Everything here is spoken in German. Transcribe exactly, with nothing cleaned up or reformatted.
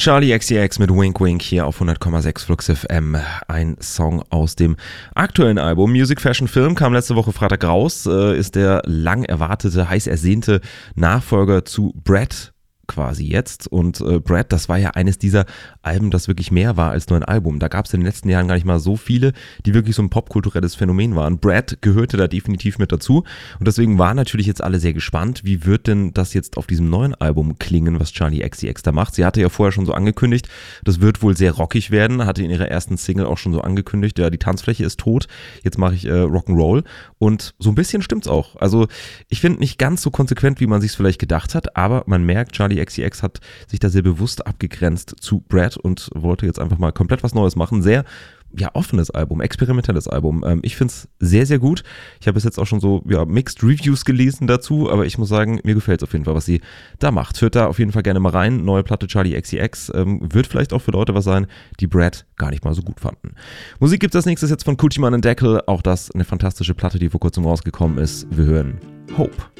Charli X C X mit Wink Wink hier auf hundert Komma sechs Flux F M. Ein Song aus dem aktuellen Album Music Fashion Film kam letzte Woche Freitag raus, äh, ist der lang erwartete, heiß ersehnte Nachfolger zu Brad quasi jetzt. Und äh, Brad, das war ja eines dieser Alben, das wirklich mehr war als nur ein Album. Da gab es in den letzten Jahren gar nicht mal so viele, die wirklich so ein popkulturelles Phänomen waren. Brad gehörte da definitiv mit dazu und deswegen waren natürlich jetzt alle sehr gespannt, wie wird denn das jetzt auf diesem neuen Album klingen, was Charli X C X da macht. Sie hatte ja vorher schon so angekündigt, das wird wohl sehr rockig werden, hatte in ihrer ersten Single auch schon so angekündigt, ja, die Tanzfläche ist tot, jetzt mache ich äh, Rock'n'Roll und so ein bisschen stimmt's auch. Also ich finde nicht ganz so konsequent, wie man sich's vielleicht gedacht hat, aber man merkt, Charli X C X hat sich da sehr bewusst abgegrenzt zu Brad und wollte jetzt einfach mal komplett was Neues machen. Sehr, ja, offenes Album, experimentelles Album. Ähm, ich finde es sehr, sehr gut. Ich habe bis jetzt auch schon so, ja, Mixed Reviews gelesen dazu, aber ich muss sagen, mir gefällt es auf jeden Fall, was sie da macht. Hört da auf jeden Fall gerne mal rein. Neue Platte Charli X C X ähm, wird vielleicht auch für Leute was sein, die Brad gar nicht mal so gut fanden. Musik gibt es als nächstes jetzt von Coochie Man und Deckel. Auch das eine fantastische Platte, die vor kurzem rausgekommen ist. Wir hören Hope.